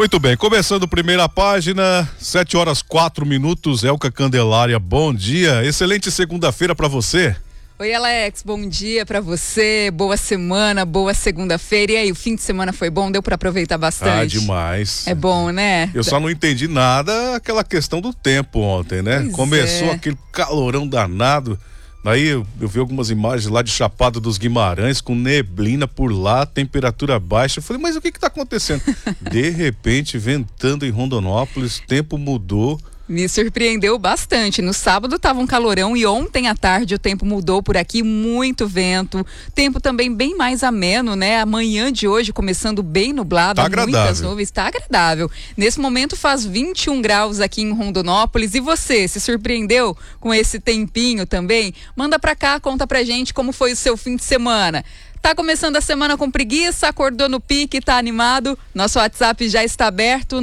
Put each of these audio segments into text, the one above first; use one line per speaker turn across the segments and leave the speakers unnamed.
Muito bem, começando primeira página, 7h04, Elka Candelária, bom dia, excelente segunda-feira para você.
Oi, Alex, bom dia pra você, boa semana, boa segunda-feira. E aí, o fim de semana foi bom? Deu pra aproveitar bastante?
Demais.
É bom, né?
Eu só não entendi nada aquela questão do tempo ontem, né?
Pois
Começou
é.
aquele calorão danado, aí eu vi algumas imagens lá de Chapada dos Guimarães, com neblina por lá, temperatura baixa. Eu falei, mas o que tá acontecendo? De repente, ventando em Rondonópolis, o tempo mudou.
Me surpreendeu bastante. No sábado tava um calorão e ontem à tarde o tempo mudou por aqui, muito vento. Tempo também bem mais ameno, né? Amanhã de hoje começando bem nublado,
Tá agradável.
muitas nuvens, tá agradável. Nesse momento faz 21 graus aqui em Rondonópolis. E você, se surpreendeu com esse tempinho também? Manda pra cá, conta pra gente como foi o seu fim de semana. Tá começando a semana com preguiça, acordou no pique, tá animado? Nosso WhatsApp já está aberto,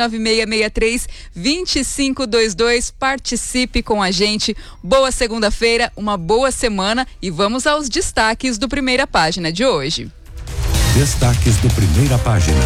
99663-2522. Participe com a gente. Boa segunda-feira, uma boa semana e vamos aos destaques do Primeira Página de hoje.
Destaques do Primeira Página.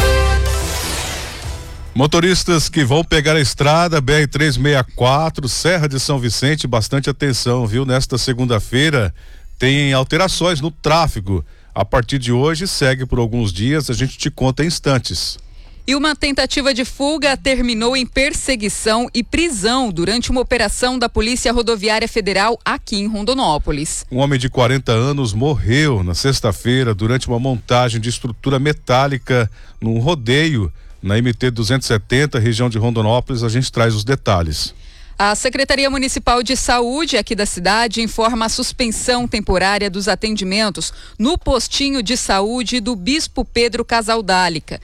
Motoristas que vão pegar a estrada BR-364, Serra de São Vicente, bastante atenção, viu? Nesta segunda-feira tem alterações no tráfego. A partir de hoje, segue por alguns dias, a gente te conta em instantes.
E uma tentativa de fuga terminou em perseguição e prisão durante uma operação da Polícia Rodoviária Federal aqui em Rondonópolis.
Um homem de 40 anos morreu na sexta-feira durante uma montagem de estrutura metálica num rodeio na MT-270, região de Rondonópolis. A gente traz os detalhes.
A Secretaria Municipal de Saúde aqui da cidade informa a suspensão temporária dos atendimentos no postinho de saúde do Bispo Pedro Casaldáliga.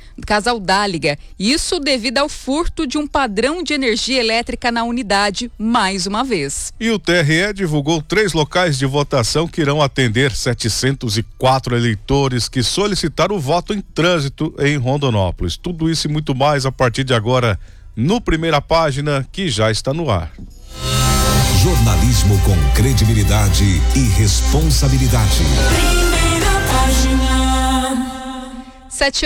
Isso devido ao furto de um padrão de energia elétrica na unidade, mais uma vez.
E o TRE divulgou 3 locais de votação que irão atender 704 eleitores que solicitaram o voto em trânsito em Rondonópolis. Tudo isso e muito mais a partir de agora no Primeira Página, que já está no ar.
Jornalismo com credibilidade e responsabilidade.
Primeira Página.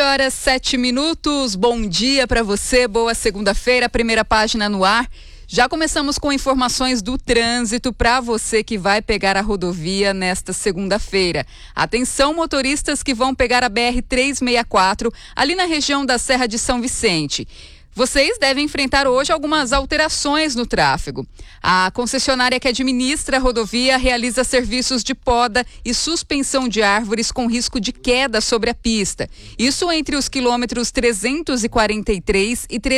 7h07. Bom dia para você, boa segunda-feira, Primeira Página no ar. Já começamos com informações do trânsito para você que vai pegar a rodovia nesta segunda-feira. Atenção, motoristas que vão pegar a BR-364 ali na região da Serra de São Vicente. Vocês devem enfrentar hoje algumas alterações no tráfego. A concessionária que administra a rodovia realiza serviços de poda e suspensão de árvores com risco de queda sobre a pista. Isso entre os quilômetros 343 e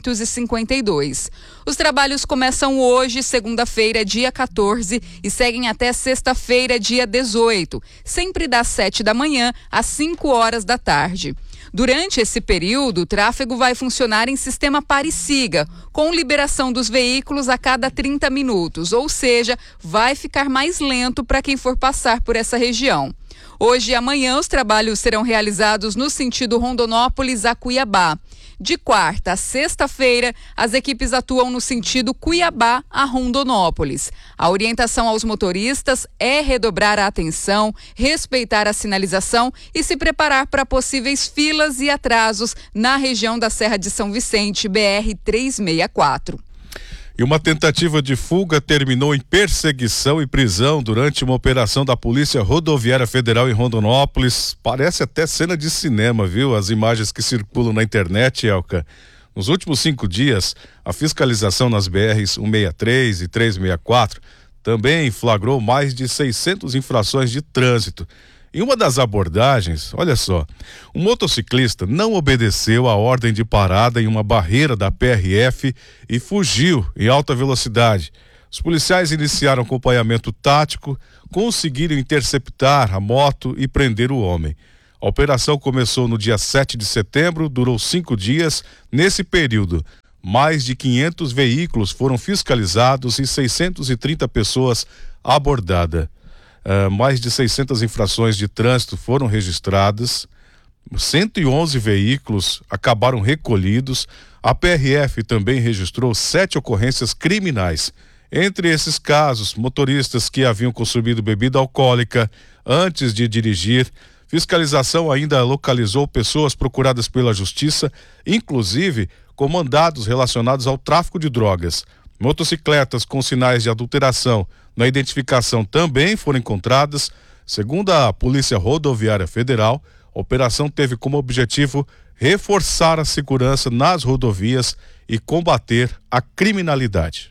352. Os trabalhos começam hoje, segunda-feira, dia 14, e seguem até sexta-feira, dia 18, sempre das 7 da manhã às 5 horas da tarde. Durante esse período, o tráfego vai funcionar em sistema pare-siga, com liberação dos veículos a cada 30 minutos, ou seja, vai ficar mais lento para quem for passar por essa região. Hoje e amanhã, os trabalhos serão realizados no sentido Rondonópolis a Cuiabá. De quarta a sexta-feira, as equipes atuam no sentido Cuiabá a Rondonópolis. A orientação aos motoristas é redobrar a atenção, respeitar a sinalização e se preparar para possíveis filas e atrasos na região da Serra de São Vicente, BR-364.
E uma tentativa de fuga terminou em perseguição e prisão durante uma operação da Polícia Rodoviária Federal em Rondonópolis. Parece até cena de cinema, viu? As imagens que circulam na internet, Elka. Nos últimos 5 dias, a fiscalização nas BRs 163 e 364 também flagrou mais de 600 infrações de trânsito. Em uma das abordagens, olha só, um motociclista não obedeceu a ordem de parada em uma barreira da PRF e fugiu em alta velocidade. Os policiais iniciaram acompanhamento tático, conseguiram interceptar a moto e prender o homem. A operação começou no dia 7 de setembro, durou 5 dias. Nesse período, mais de 500 veículos foram fiscalizados e 630 pessoas abordadas. Mais de 600 infrações de trânsito foram registradas, 111 veículos acabaram recolhidos. A PRF também registrou 7 ocorrências criminais. Entre esses casos, motoristas que haviam consumido bebida alcoólica antes de dirigir, Fiscalização ainda localizou pessoas procuradas pela justiça, inclusive com mandados relacionados ao tráfico de drogas. Motocicletas com sinais de adulteração na identificação também foram encontradas. Segundo a Polícia Rodoviária Federal, a operação teve como objetivo reforçar a segurança nas rodovias e combater a criminalidade.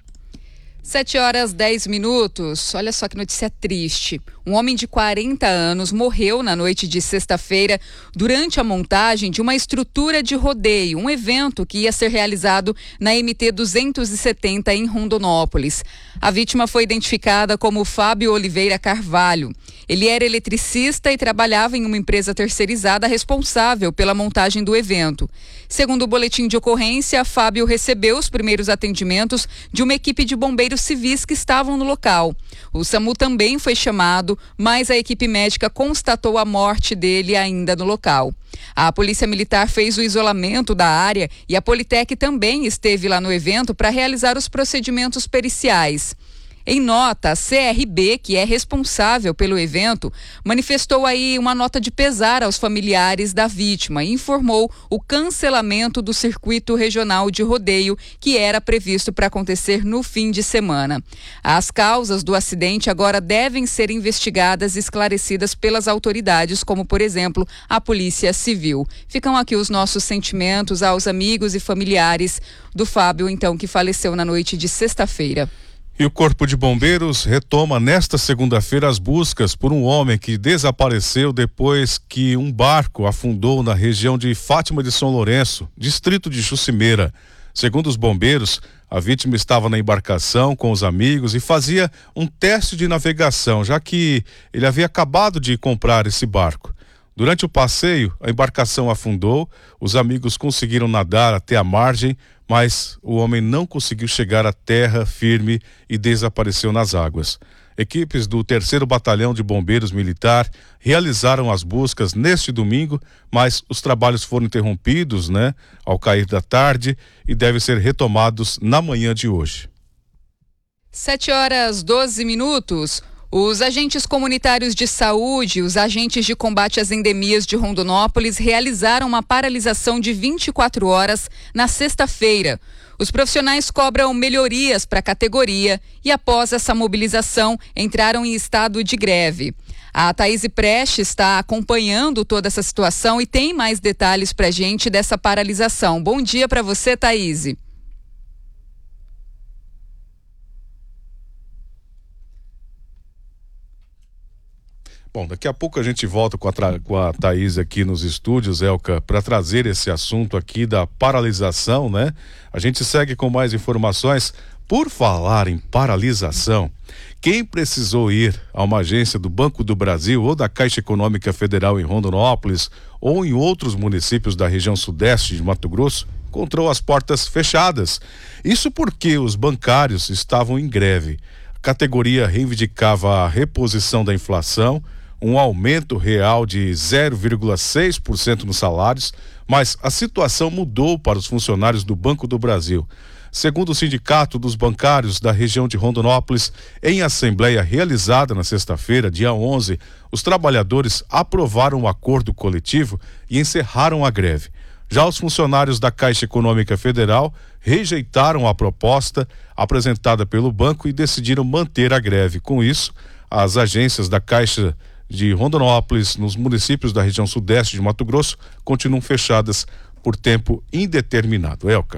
7h10. Olha só que notícia triste. Um homem de 40 anos morreu na noite de sexta-feira durante a montagem de uma estrutura de rodeio, um evento que ia ser realizado na MT 270 em Rondonópolis. A vítima foi identificada como Fábio Oliveira Carvalho. Ele era eletricista e trabalhava em uma empresa terceirizada responsável pela montagem do evento. Segundo o boletim de ocorrência, Fábio recebeu os primeiros atendimentos de uma equipe de bombeiros civis que estavam no local. O SAMU também foi chamado, mas a equipe médica constatou a morte dele ainda no local. A Polícia Militar fez o isolamento da área e a Politec também esteve lá no evento para realizar os procedimentos periciais. Em nota, a CRB, que é responsável pelo evento, manifestou aí uma nota de pesar aos familiares da vítima e informou o cancelamento do circuito regional de rodeio que era previsto para acontecer no fim de semana. As causas do acidente agora devem ser investigadas e esclarecidas pelas autoridades, como, por exemplo, a Polícia Civil. Ficam aqui os nossos sentimentos aos amigos e familiares do Fábio, então, que faleceu na noite de sexta-feira.
E o Corpo de Bombeiros retoma nesta segunda-feira as buscas por um homem que desapareceu depois que um barco afundou na região de Fátima de São Lourenço, distrito de Jucimeira. Segundo os bombeiros, a vítima estava na embarcação com os amigos e fazia um teste de navegação, já que ele havia acabado de comprar esse barco. Durante o passeio, a embarcação afundou, os amigos conseguiram nadar até a margem, mas o homem não conseguiu chegar à terra firme e desapareceu nas águas. Equipes do 3º Batalhão de Bombeiros Militar realizaram as buscas neste domingo, mas os trabalhos foram interrompidos, ao cair da tarde e devem ser retomados na manhã de hoje.
7h12. Os agentes comunitários de saúde, os agentes de combate às endemias de Rondonópolis realizaram uma paralisação de 24 horas na sexta-feira. Os profissionais cobram melhorias para a categoria e, após essa mobilização, entraram em estado de greve. A Thaís Prestes está acompanhando toda essa situação e tem mais detalhes para a gente dessa paralisação. Bom dia para você, Thaís.
Bom, daqui a pouco a gente volta com a Thaís aqui nos estúdios, Elka, para trazer esse assunto aqui da paralisação, A gente segue com mais informações. Por falar em paralisação, quem precisou ir a uma agência do Banco do Brasil ou da Caixa Econômica Federal em Rondonópolis ou em outros municípios da região sudeste de Mato Grosso, encontrou as portas fechadas. Isso porque os bancários estavam em greve. A categoria reivindicava a reposição da inflação, um aumento real de 0,6% nos salários, mas a situação mudou para os funcionários do Banco do Brasil. Segundo o Sindicato dos Bancários da região de Rondonópolis, em assembleia realizada na sexta-feira, dia 11, os trabalhadores aprovaram um acordo coletivo e encerraram a greve. Já os funcionários da Caixa Econômica Federal rejeitaram a proposta apresentada pelo banco e decidiram manter a greve. Com isso, as agências da Caixa de Rondonópolis, nos municípios da região sudeste de Mato Grosso, continuam fechadas por tempo indeterminado. Elka.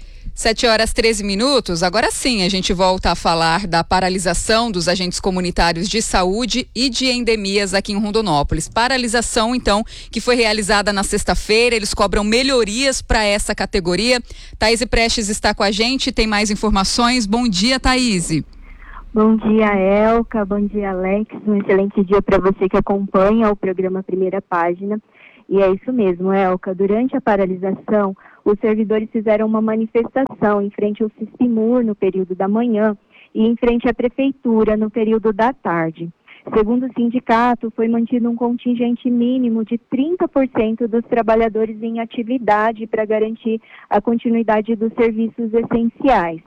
7h13. Agora sim, a gente volta a falar da paralisação dos agentes comunitários de saúde e de endemias aqui em Rondonópolis. Paralisação, então, que foi realizada na sexta-feira. Eles cobram melhorias para essa categoria. Thaís Prestes está com a gente, tem mais informações. Bom dia, Thaís.
Bom dia, Elka. Bom dia, Alex. Um excelente dia para você que acompanha o programa Primeira Página. E é isso mesmo, Elka. Durante a paralisação, os servidores fizeram uma manifestação em frente ao Cispimur no período da manhã e em frente à Prefeitura no período da tarde. Segundo o sindicato, foi mantido um contingente mínimo de 30% dos trabalhadores em atividade para garantir a continuidade dos serviços essenciais.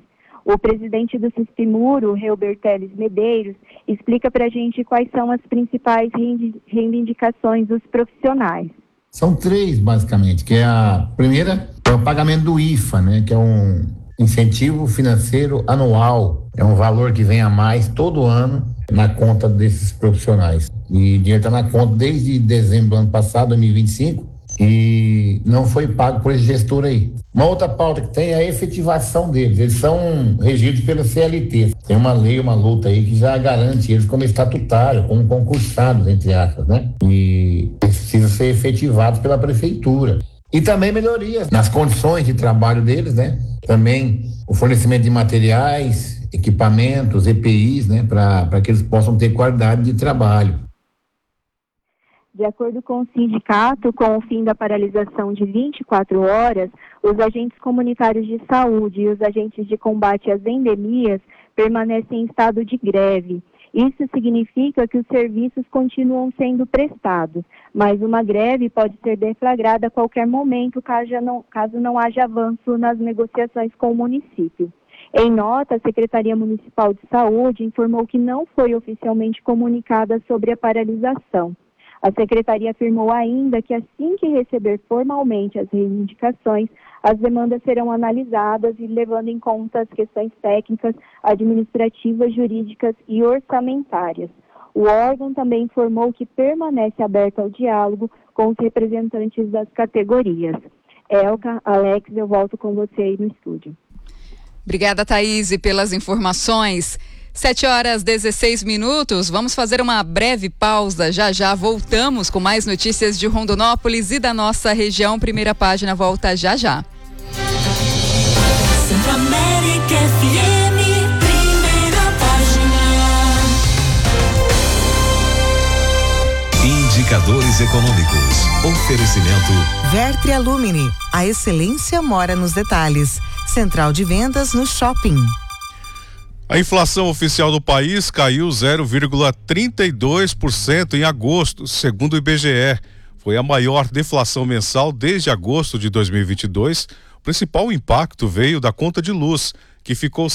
O presidente do Sistimuro, Reubert Teles Medeiros, explica para a gente quais são as principais reivindicações dos profissionais.
São 3, basicamente, que a primeira é o pagamento do IFA, né, que é um incentivo financeiro anual, é um valor que vem a mais todo ano na conta desses profissionais. E o dinheiro está na conta desde dezembro do ano passado, 2025, e não foi pago por esse gestor aí. Uma outra pauta que tem é a efetivação deles. Eles são regidos pelo CLT. Tem uma lei, uma luta aí que já garante eles como estatutário, como concursados, entre aspas, né? E eles precisam ser efetivados pela prefeitura. E também melhorias nas condições de trabalho deles, né? Também o fornecimento de materiais, equipamentos, EPIs, né? Para que eles possam ter qualidade de trabalho.
De acordo com o sindicato, com o fim da paralisação de 24 horas, os agentes comunitários de saúde e os agentes de combate às endemias permanecem em estado de greve. Isso significa que os serviços continuam sendo prestados, mas uma greve pode ser deflagrada a qualquer momento, caso não haja avanço nas negociações com o município. Em nota, a Secretaria Municipal de Saúde informou que não foi oficialmente comunicada sobre a paralisação. A Secretaria afirmou ainda que assim que receber formalmente as reivindicações, as demandas serão analisadas e levando em conta as questões técnicas, administrativas, jurídicas e orçamentárias. O órgão também informou que permanece aberto ao diálogo com os representantes das categorias. Elka, Alex, eu volto com você aí no estúdio.
Obrigada, Thaís, pelas informações. 7h16. Vamos fazer uma breve pausa. Já voltamos com mais notícias de Rondonópolis e da nossa região. Primeira página volta já.
Centro-América FM, primeira página.
Indicadores econômicos. Oferecimento.
Vertre Alumini. A excelência mora nos detalhes. Central de vendas no shopping.
A inflação oficial do país caiu 0,32% em agosto, segundo o IBGE. Foi a maior deflação mensal desde agosto de 2022. O principal impacto veio da conta de luz, que ficou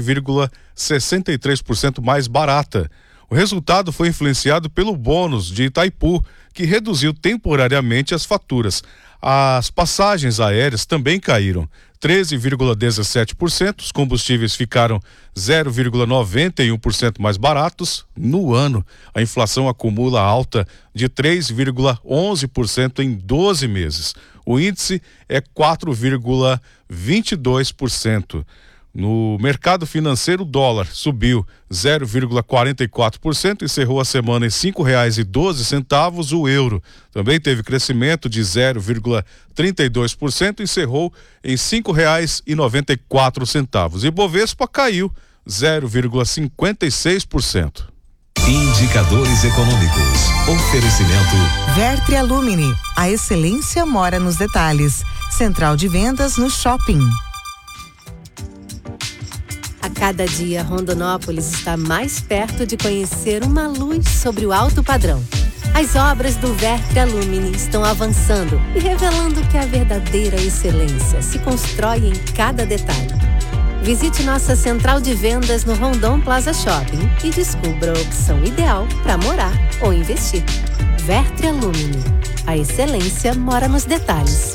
7,63% mais barata. O resultado foi influenciado pelo bônus de Itaipu, que reduziu temporariamente as faturas. As passagens aéreas também caíram 13,17%, os combustíveis ficaram 0,91% mais baratos. No ano, a inflação acumula alta de 3,11% em 12 meses. O índice é 4,22%. No mercado financeiro, o dólar subiu 0,44%, encerrou a semana em R$ 5,12. O euro também teve crescimento de 0,32%, encerrou em R$ 5,94. E Bovespa caiu 0,56%.
Indicadores econômicos. Oferecimento.
Vertre Alumini. A excelência mora nos detalhes. Central de vendas no shopping.
A cada dia, Rondonópolis está mais perto de conhecer uma luz sobre o alto padrão. As obras do Vertre Alumini estão avançando e revelando que a verdadeira excelência se constrói em cada detalhe. Visite nossa central de vendas no Rondon Plaza Shopping e descubra a opção ideal para morar ou investir. Vertre Alumini. A excelência mora nos detalhes.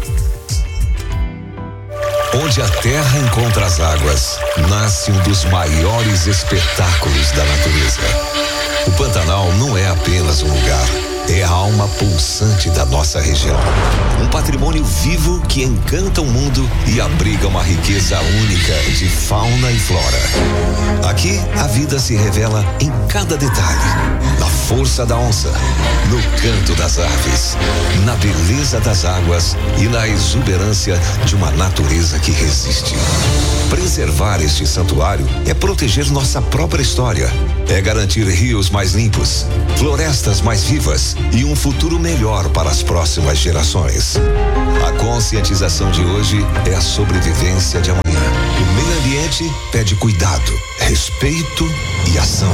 Onde a terra encontra as águas, nasce um dos maiores espetáculos da natureza. O Pantanal não é apenas um lugar, é a alma pulsante da nossa região. Um patrimônio vivo que encanta o mundo e abriga uma riqueza única de fauna e flora. Aqui, a vida se revela em cada detalhe. Na força da onça, no canto das aves, na beleza das águas e na exuberância de uma natureza que resiste. Preservar este santuário é proteger nossa própria história, é garantir rios mais limpos, florestas mais vivas e um futuro melhor para as próximas gerações. A conscientização de hoje é a sobrevivência de amanhã. O meio ambiente pede cuidado, respeito e ação.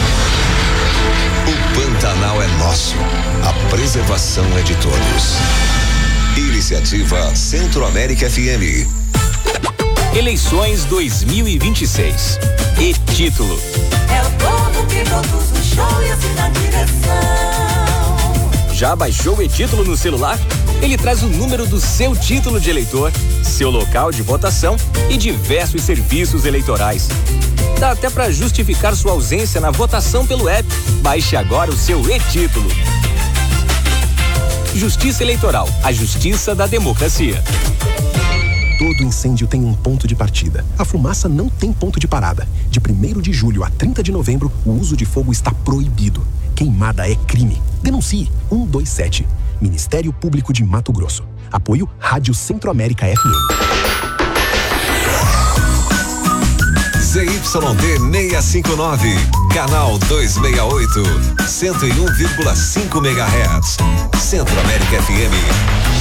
O Pantanal é nosso. A preservação é de todos. Iniciativa Centro-América FM.
Eleições 2026. E-Título.
É o povo que produz o show e assina a direção.
Já baixou o E-Título no celular? Ele traz o número do seu título de eleitor, seu local de votação e diversos serviços eleitorais. Dá até para justificar sua ausência na votação pelo app. Baixe agora o seu E-Título. Justiça Eleitoral, a justiça da democracia.
Todo incêndio tem um ponto de partida. A fumaça não tem ponto de parada. De 1º de julho a 30 de novembro, o uso de fogo está proibido. Queimada é crime. Denuncie 127. Ministério Público de Mato Grosso. Apoio Rádio Centro-América FM.
ZYD 659, canal 268, 101,5 MHz. Centro-América FM.